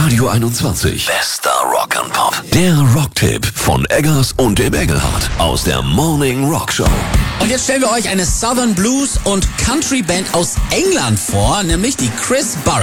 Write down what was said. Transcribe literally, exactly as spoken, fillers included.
Radio einundzwanzig. Bester Rock and Pop. Der Rocktipp von Eggers und dem Engelhardt aus der Morning Rock Show. Und jetzt stellen wir euch eine Southern Blues und Country Band aus England vor, nämlich die Chris Burrell.